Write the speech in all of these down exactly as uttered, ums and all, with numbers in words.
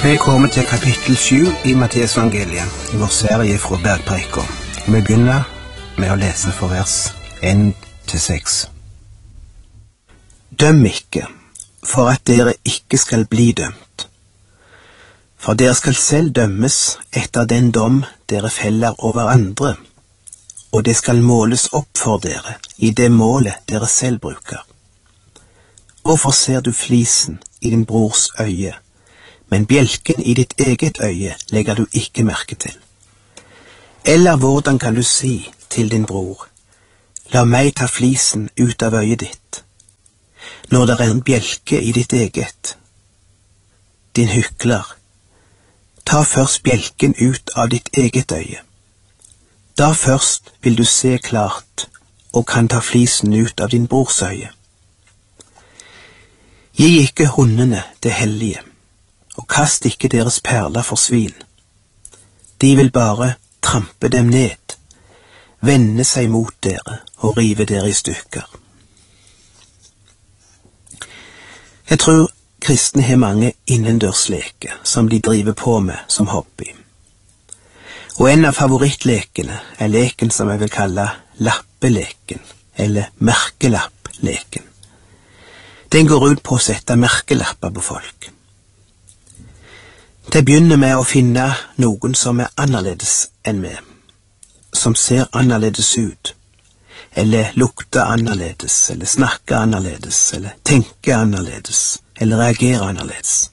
Vi kommer til kapittel sju i Matteus evangeliet, i vår serie fra Bergpreika. Vi begynner med å lese fra vers én til seks. Døm ikke, for at dere ikke skal bli dømt. For dere skal selv dømmes etter den dom dere feller over andre, og det skal måles opp for dere i det målet dere selv bruker. Hvorfor ser du flisen i din brors øye, men bjelken i ditt eget øye legger du ikke merke til? Eller hvordan kan du si til din bror, la meg ta flisen ut av øyet ditt, når det er en bjelke i ditt eget? Din hykler, ta først bjelken ut av ditt eget øye. Da først vil du se klart og kan ta flisen ut av din brors øye. Gi ikke hundene det hellige, og kast ikke deres perler for svin. De vil bare trampe dem ned, vende seg mot dere og rive dere i stykker. Jeg tror kristne har mange innendørsleker som de driver på med som hobby. Og en av favorittlekene er leken som jeg vil kalle lappeleken, eller merkelappleken. Den går ut på å sette merkelapper på folk. Det begynner med å finne noen som er annerledes enn meg, som ser annerledes ut, eller lukter annerledes, eller snakker annerledes, eller tenker annerledes, eller reagerer annerledes.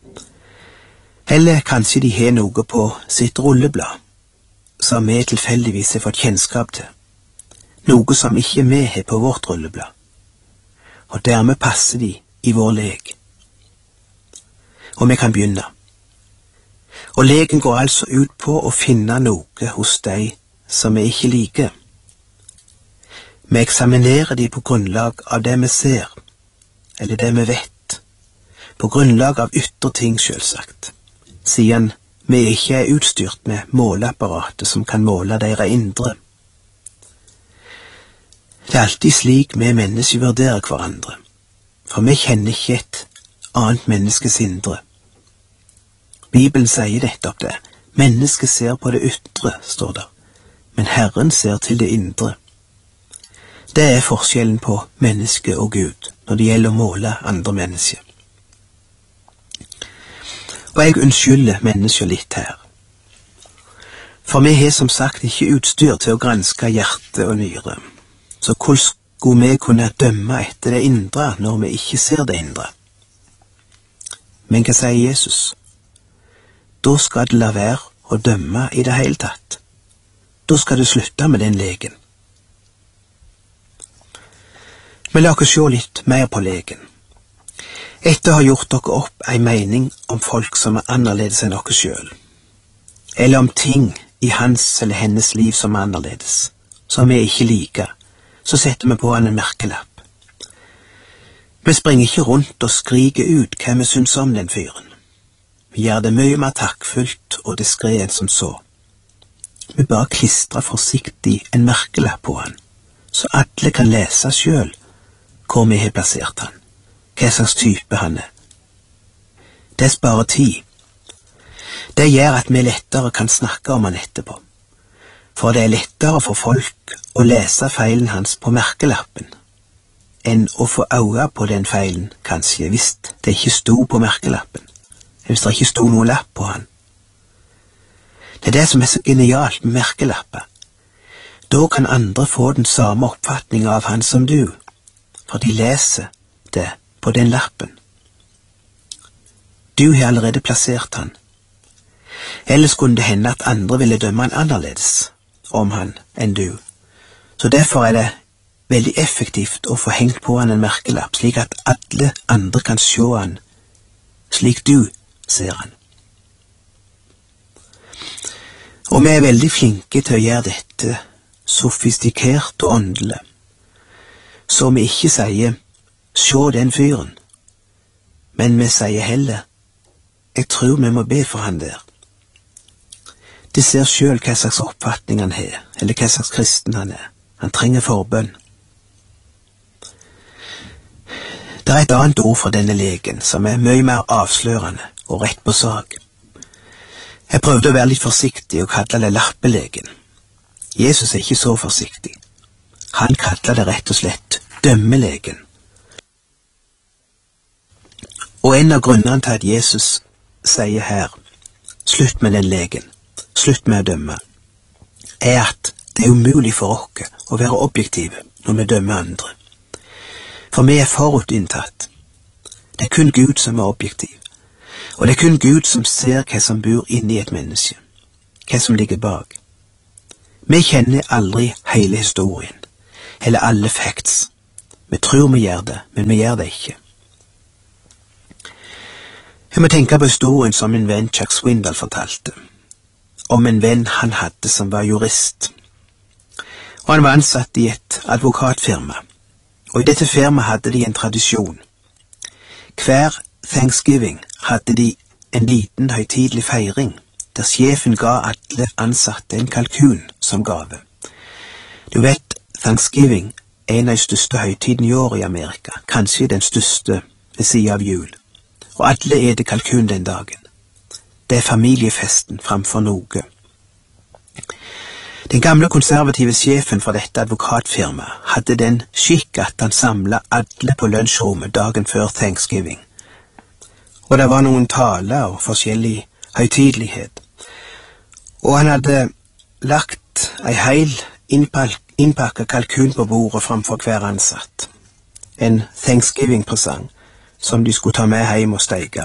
Eller kanskje de har noe på sitt rulleblad, som vi tilfeldigvis har fått kjennskap til, noe som ikke vi har på vårt rulleblad, og dermed passer de i vår lek. Og vi kan begynne. Og leken går altså ut på å finne noe hos deg som vi ikke liker. Vi eksaminerer de på grunnlag av det vi ser, eller det vi vet, på grunnlag av ytre ting selvsagt, siden vi ikke er utstyrt med måleapparatet som kan måle deres indre. Det er alltid slik vi mennesker vurderer hverandre, for vi kjenner ikke et annet menneskes indre. Bibelen sier nettopp det. Mennesket ser på det ytre, står der, men Herren ser til det indre. Det er forskjellen på menneske og Gud når det gjelder å måle andre mennesker. Og jeg unnskylder mennesker litt her. For vi har som sagt ikke utstyr til å granske hjerte og nyre. Så hvordan skulle vi kunne dømme etter det indre når vi ikke ser det indre? Men hva sier Jesus? Da skal det la være å dømme i det hele tatt. Da skal det slutte med den leken. Men la oss se litt mer på leken. Etter å ha gjort dere opp en mening om folk som er annerledes enn dere selv, eller om ting i hans eller hennes liv som er annerledes, som vi ikke liker, så setter vi på han en merkelapp. Vi springer ikke rundt og skriker ut hva vi syns om den fyren. Vi gjør det mye mer takkfullt og diskret enn som så. Vi bare klistrer forsiktig en merkelapp på han, så alle kan lese selv hvor vi har plassert han, hva slags type han er. Det sparer tid. Det gjør at vi lettere kan snakke om han etterpå, for det er lettere for folk å lese feilen hans på merkelappen, enn å få øye på den feilen, kanskje, hvis det ikke stod på merkelappen. Hvis det ikke stod noe lapp på han. Det er det som er så genialt med merkelapper. Da kan andre få den samme oppfatning av han som du, for de leser det på den lappen. Du har allerede plassert han. Ellers kunne det hende at andre ville dømme han annerledes om han enn du. Så derfor er det veldig effektivt å få hengt på han en merkelapp, slik at alle andre kan se han slik du ser han. Og vi er veldig flinke til å gjøre dette sofistikert og åndelig, så vi ikke sier «se den fyren», men vi sier heller «jeg tror vi må be for han der». De ser selv hva slags oppfatning han har, eller hva slags kristen han er. Han trenger forbønn. Det er et annet ord for denne leken som er mye mer avslørende og rett på sak. Jeg prøvde å være litt forsiktig og kalle det lappelegen. Jesus er ikke så forsiktig. Han kaller det rett og slett dømmelegen. Og en av grunnene til at Jesus sier her, slutt med den legen, slutt med å dømme, er at det er umulig for oss å være objektive når vi dømmer andre. For vi er forutinntatt. Det er kun Gud som er objektiv. Og det er kun Gud som ser hva som bor inni et menneske, hva som ligger bak. Vi kjenner aldri hele historien, eller alle facts. Vi tror vi gjør det, men vi gjør det ikke. Jeg må tenke på historien som min venn Chuck Swindoll fortalte, om en venn han hadde som var jurist. Og han var ansatt i et advokatfirma, og i dette firmaet hadde de en tradisjon. Hver Thanksgiving hadde de en liten høytidelig feiring, der sjefen ga alle ansatte en kalkun som gave. Du vet, Thanksgiving er en av de største høytidene i år i Amerika, kanskje den største ved siden av jul. Og alle eter kalkun den dagen. Det er familiefesten framfor noe. Den gamle konservative sjefen for dette advokatfirmaet hadde den skikk at han samlet alle på lunsjrommet dagen før Thanksgiving. Og det var noen taler og forskjellig høytidelighet. Og han hadde lagt ei heil innpakket kalkun på bordet framfor hver ansatt. En Thanksgiving-presang som de skulle ta med hjem og steike.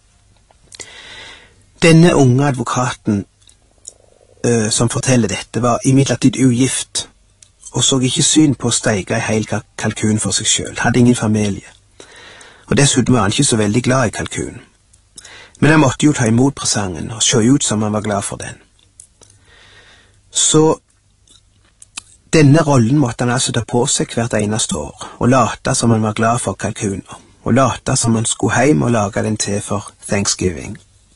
Denne unge advokaten uh, som forteller dette, var imidlertid ugift, og så ikke syn på å steike ei hel kalkun for seg selv, hadde ingen familie. Og dessuten var han ikke så veldig glad i kalkun. Men han måtte jo ta imot presangen og se ut som han var glad for den. Så denne rollen måtte han altså ta på seg hvert eneste år, og late som han var glad for kalkuner, og late som han skulle hjem og lage den til for Thanksgiving.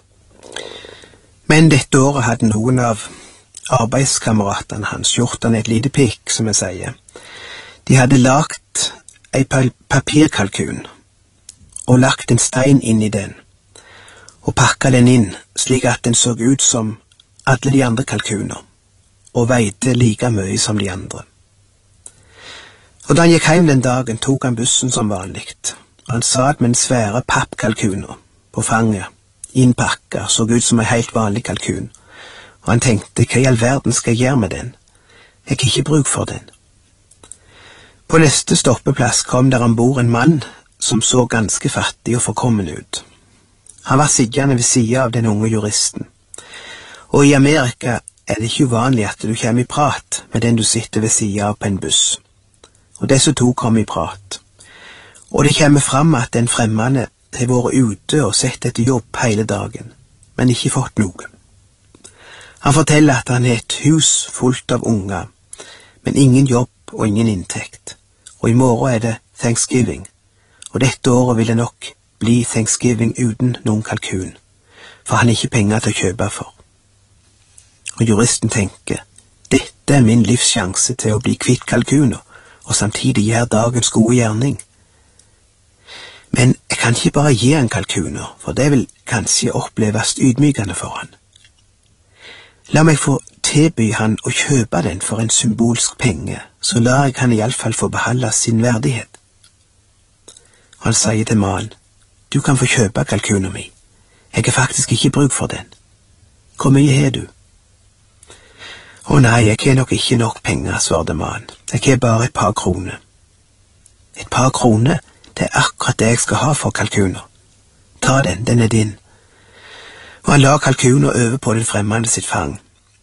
Men dette året hadde noen av arbeidskameratene hans gjort han et lite pikk, som jeg sier. De hadde lagt ei papirkalkun og lagt en stein inn i den, og pakket den inn slik at den så ut som alle de andre kalkuner, og veide like mye som de andre. Og da han gikk hjem den dagen, tok han bussen som vanligt. Han satt med en svære pappkalkuner på fanget, innpakket, så ut som en helt vanlig kalkun, og han tenkte, hva i all verden skal jeg gjøre med den? Jeg har ikke bruk for den. På neste stoppeplass kom der ombord en mann som så ganske fattig og forkommen ut. Han var sittende ved siden av den unge juristen. Og i Amerika er det ikke uvanlig at du kommer i prat med den du sitter ved siden av på en buss. Og disse to kom i prat. Og det kommer fram at den fremmede har vært ute og sett etter jobb hele dagen, men ikke fått noe. Han forteller at han har et hus fullt av unger, men ingen jobb og ingen inntekt. Og i morgen er det Thanksgiving, og dette året vil det nok bli Thanksgiving uten noen kalkun, for han har ikke penger til å kjøpe for. Og juristen tenker, dette er min livssjanse til å bli kvitt kalkuner, og samtidig gjøre dagens gode gjerning. Men jeg kan ikke bare gi han kalkuner, for det vil kanskje oppleves ydmykende for han. La meg få tilby han å kjøpe den for en symbolsk penge, så lar jeg han i alle fall få beholde sin verdighet. Han sier til mannen, du kan få kjøpe kalkunen min. Jeg har faktisk ikke bruk for den. Hvor mye har du? Å nei, jeg har nok ikke nok penger, svarte mannen. Jeg har bare et par kroner. Et par kroner? Det er akkurat det jeg skal ha for kalkuner. Ta den, den er din. Og han la kalkuner over på den fremmede sitt fang.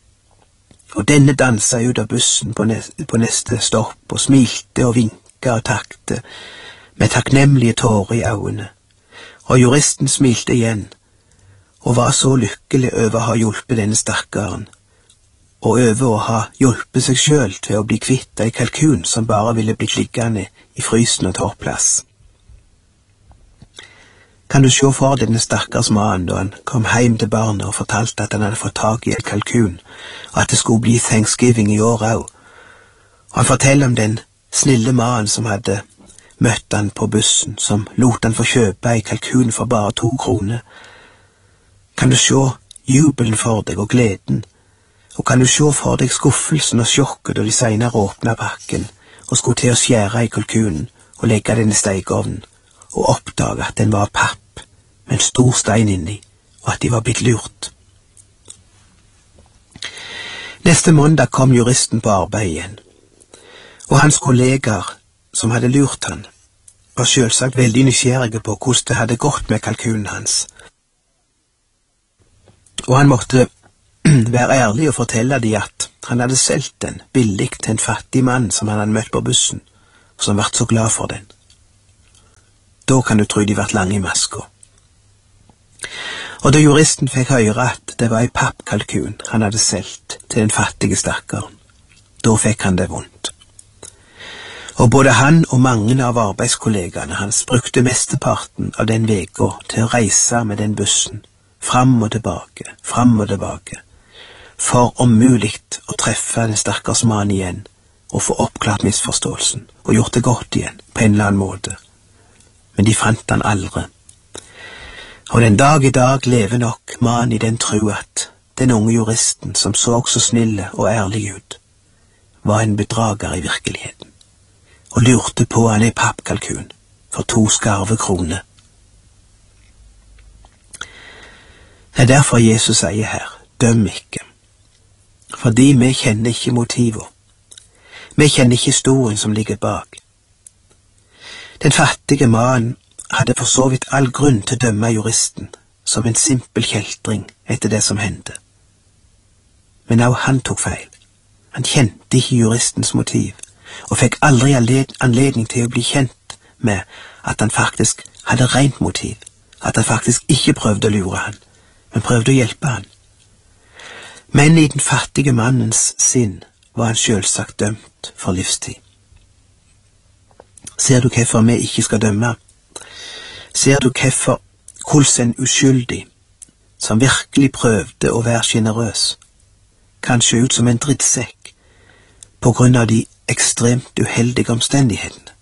Og denne danset ut av bussen på neste, på neste stopp, og smilte og vinket og takte, med takknemlige tårer i øynene. Og juristen smilte igjen, og var så lykkelig over å ha hjulpet denne stakkaren, og over å ha hjulpet seg selv til å bli kvitt ei kalkun som bare ville blitt liggende i frysen og ta opp plass. Kan du se for denne stakkars mannen da han kom hjem til barnet og fortalte at han hadde fått tak i en kalkun, og at det skulle bli Thanksgiving i år også. Og han forteller om den snille mannen som hadde møtt han på bussen, som lot han få kjøpe en kalkun for bare to kroner, kan du se jubelen for deg og gleden, og kan du se for deg skuffelsen og sjokket da de senere åpnet pakken og skulle til å skjære i kalkunen og legge den i stekeovnen, og oppdage at den var av papp med en stor stein inni, og at de var blitt lurt. Neste mandag kom juristen på arbeid igjen, og hans kollegaer som hadde lurt han, var selvsagt veldig nysgjerrige på hvordan det hadde gått med kalkunen hans. Og han måtte være ærlig og fortelle de at han hadde solgt den billig til en fattig mann som han hadde møtt på bussen, og som vært så glad for den. Da kan du tro de vært lange i maska. Og da juristen fikk høre at det var ei pappkalkun han hadde solgt til den fattige stakkaren, da fikk han det vondt. Og både han og mange av arbeidskollegene hans brukte mesteparten av den veka til å reise med den bussen, fram og tilbake, fram og tilbake, for om muligt å treffe den stakkars mannen igjen og få oppklart misforståelsen og gjort det godt igjen på en eller annen måte. Men de fant han aldri. Og den dag i dag lever nok mannen i den tro at den unge juristen som så så snille og ærlig ut, var en bedrager i virkeligheten, og lurte på han ei pappkalkun for to skarve kroner. Det er derfor Jesus sier her, døm ikke, fordi vi kjenner ikke motivet. Vi kjenner ikke historien som ligger bak. Den fattige mannen hadde for så vidt all grunn til å dømme juristen som en simpel kjeltring etter det som hendte. Men også han tok feil. Han kjente ikke juristens motiv, og fikk aldri anledning til å bli kjent med at han faktisk hadde rent motiv, at han faktisk ikke prøvde å lure han, men prøvde å hjelpe han. Men i den fattige mannens sinn var han selvsagt dømt for livstid. Ser du hvorfor vi ikke skal dømme? Ser du hvorfor hvordan en uskyldig, som virkelig prøvde å være generøs, kan se ut som en drittsekk på grunn av de ekstremt uheldige omstendighetene?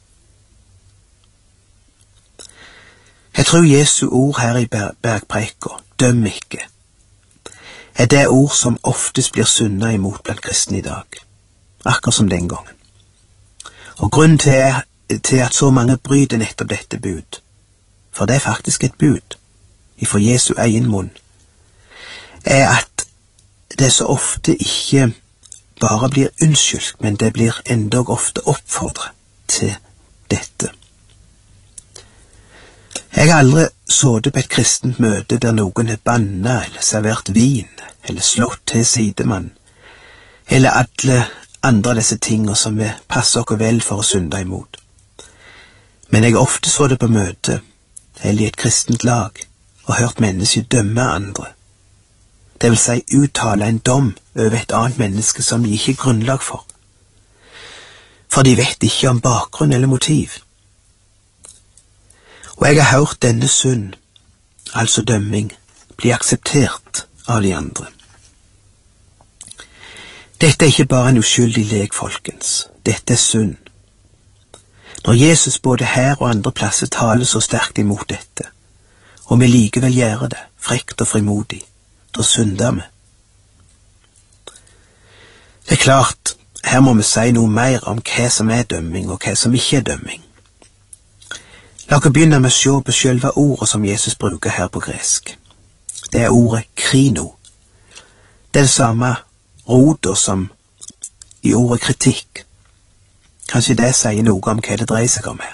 Jeg tror Jesu ord her i bergpreika, døm ikke, er det ord som oftest blir sunnet imot blant kristne i dag, akkurat som den gangen. Og grunnen til, til at så mange bryter nettopp dette bud, for det er faktisk et bud ifra Jesu egen munn, er at det så ofte ikke bare blir unnskyldt, men det blir endog ofte oppfordret til dette. Jeg har aldri sittet på et kristent møte der noen har bannet eller servert vin, eller slått til sidemann, eller alle andre av disse tingene som vi passer oss vel for å synde imot. Men jeg har ofte sittet på møte, eller i et kristent lag, og hørt mennesker dømme andre. Det vil si uttale en dom over et annet menneske som de ikke er grunnlag for. For de vet ikke om bakgrunn eller motiv. Og jeg har hørt denne synd, altså dømming, bli akseptert av de andre. Dette er ikke bare en uskyldig lek, folkens. Dette er synd. Når Jesus både her og andre plasser taler så sterkt imot dette, og vi likevel gjør det, frekt og frimodig, da synder vi. Det er klart, her må vi si noe mer om hva som er dømming, og hva som ikke er dømming. La oss begynne med å se på selve ordet som Jesus bruker her på gresk. Det er ordet krino. Det er det samme rodet som i ordet kritikk. Kanskje det sier noe om hva det dreier seg om her.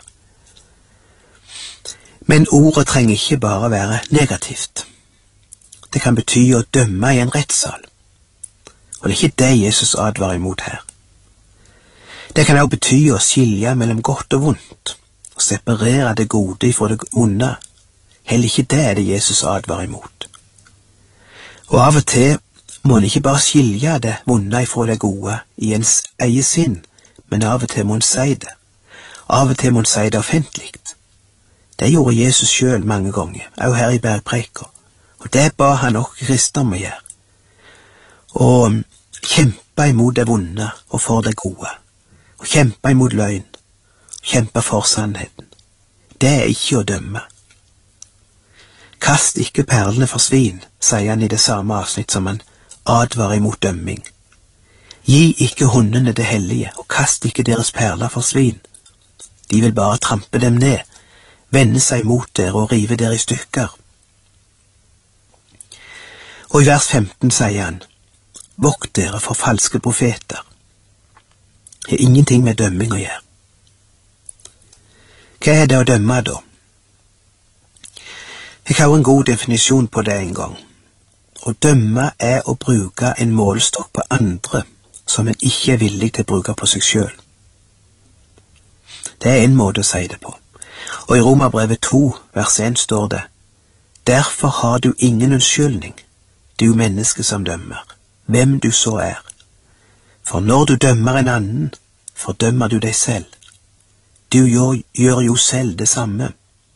Men ordet trenger ikke bare være negativt. Det kan bety å dømme i en rettssal. Og det er ikke det Jesus advarer imot her. Det kan også bety å skilje mellom godt og vondt, og separere det gode fra det onde. Heller ikke det er det Jesus advarer imot. Og av og til må en ikke bare skilje det vonde fra det gode i ens eget sinn, men av og til må en si det. Av og til må en si det offentlig. Det gjorde Jesus selv mange ganger, også her i bergpreika, og det ba han også kristne om å gjøre. Og kjempe imot det vonde og for det gode, og kjempe imot løgn, og kjempe for sannheten. Det er ikke å dømme. Kast ikke perlene for svin, sier han i det samme avsnitt som han advarer imot dømming. Gi ikke hundene det hellige, og kast ikke deres perler for svin. De vil bare trampe dem ned, vende seg mot dere og rive dere i stykker. Og i vers femten sier han, vokt dere for falske profeter. Det har ingenting med dømming å gjøre. Hva er det å dømme da? Jeg har en god definisjon på det en gang. Å dømme er å bruke en målestokk på andre som en ikke er villig til å bruke på seg selv. Det er en måte å si det på. Og i Romerbrevet to, vers en står det, derfor har du ingen unnskyldning, du menneske som dømmer, hvem du så er. For når du dømmer en annen, fordømmer du deg selv. Du gjør, gjør jo selv det samme.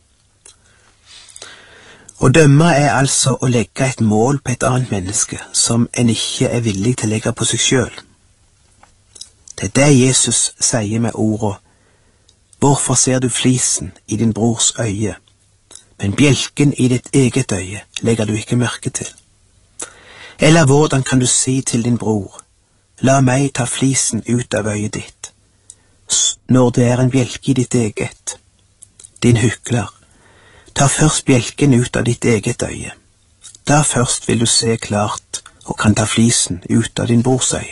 Å dømme er altså å legge et mål på et annet menneske som en ikke er villig til å legge på seg selv. Det er det Jesus sier med ordene, hvorfor ser du flisen i din brors øye, men bjelken i ditt eget øye legger du ikke mørke til? Eller hvordan kan du si til din bror, la meg ta flisen ut av øyet ditt, når det er en bjelke i ditt eget? Din hykler, ta først bjelken ut av ditt eget øye. Da først vil du se klart og kan ta flisen ut av din brors øye.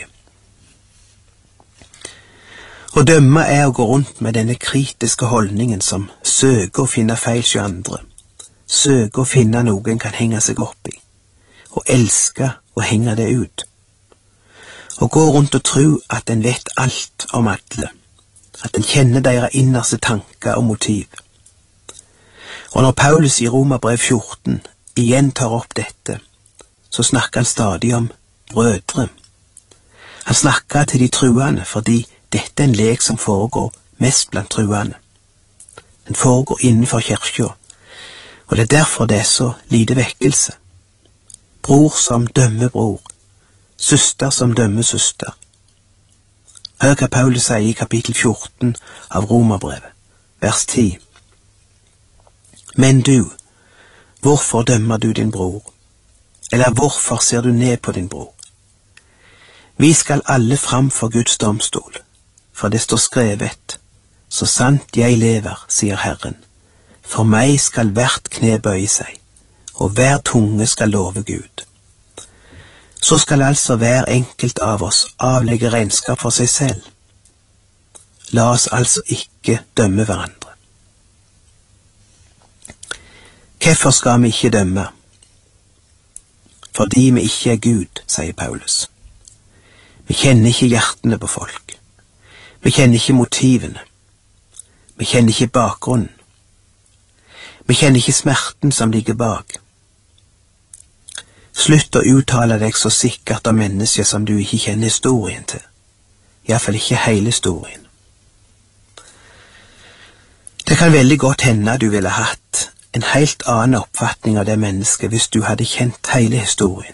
Å dømme er å gå rundt med denne kritiske holdningen som søker å finne feil hos andre, søker å finne noe en kan henge seg opp i, og elske å henge det ut. Å gå rundt og tro at en vet alt om alle, at en kjenner deres innerste tanker og motiv. Og når Paulus i Romerbrev fjorten igjen tar opp dette, så snakker han stadig om brødre. Han snakker til de truende fordi dette er en lek som foregår mest blant truende. Den foregår innenfor kirka, og det er derfor det er så lite vekkelse. Bror som dømmer bror, søster som dømmer søster. Hør hva Paulus sier i kapittel fjorten av Romerbrevet, vers ti. Men du, hvorfor dømmer du din bror? Eller hvorfor ser du ned på din bror? Vi skal alle fram for Guds domstol, for det står skrevet, så sant jeg lever, sier Herren, for meg skal hvert kne bøye seg, og hver tunge skal love Gud. Så skal altså hver enkelt av oss avlegge regnskap for seg selv. La oss altså ikke dømme hverandre. Hvorfor skal vi ikke dømme? Fordi vi ikke er Gud, sier Paulus. Vi kjenner ikke hjertene på folk. Vi kjenner ikke motivene. Vi kjenner ikke bakgrunnen. Vi kjenner ikke smerten som ligger bak. Slutt å uttale deg så sikkert om mennesker som du ikke kjenner historien til. I hvert fall ikke hele historien. Det kan veldig godt hende du ville hatt en helt annen oppfatning av det mennesket hvis du hadde kjent hele historien.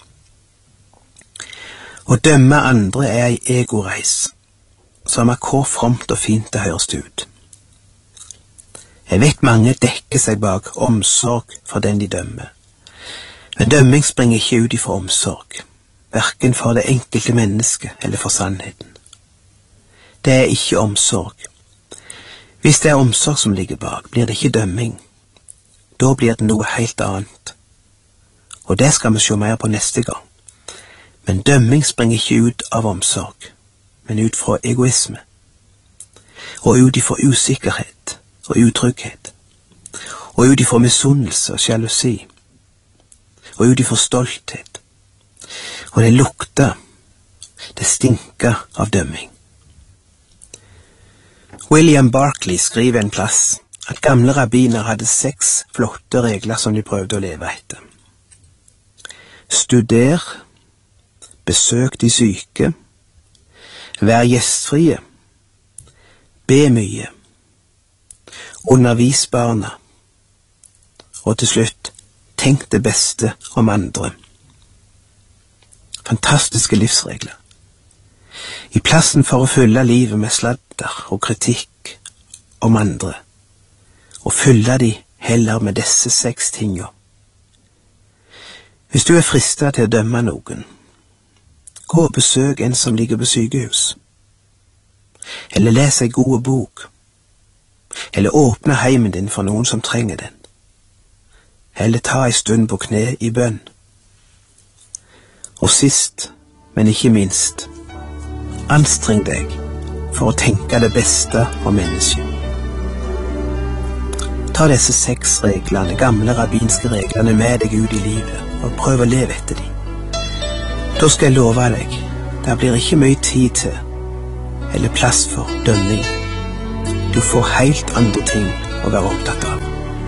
Å dømme andre er ei egoreis, som er hvor fromt og fint det høres ut. Jeg vet mange dekker seg bak omsorg for den de dømmer. Men dømming springer ikke ut ifra omsorg, hverken for det enkelte mennesket eller for sannheten. Det er ikke omsorg. Hvis det er omsorg som ligger bak, blir det ikke dømming. Da blir det noe helt annet. Og det skal vi se mer på neste gang. Men dømming springer ikke ut av omsorg, men ut fra egoisme. Og ut ifra usikkerhet og utrygghet. Og ut ifra misunnelse og sjalusi. Og ut ifra stolthet. Og det lukter, det stinker av dømming. William Barclay skriver en plass at gamle rabbiner hadde seks flotte regler som de prøvde å leve etter. Studer, besøk de syke, vær gjestfrie, be mye, undervis barna, og til slutt, tenk det beste om andre. Fantastiske livsregler. I plassen for å fylle livet med sladder og kritikk om andre, og fylle de heller med disse seks tingene. Hvis du er fristet til å dømme noen, gå og besøk en som ligger på sykehus. Eller les en god bok. Eller åpne heimen din for noen som trenger den. Eller ta en stund på kne i bønn. Og sist, men ikke minst, anstreng deg for å tenke det beste om mennesket. Ta disse seks reglene, gamle rabbinske reglene, med deg ut i livet, og prøv å leve etter dem. Da skal jeg love deg, det blir ikke mye tid til, eller plass for dømming. Du får helt andre ting å være opptatt av.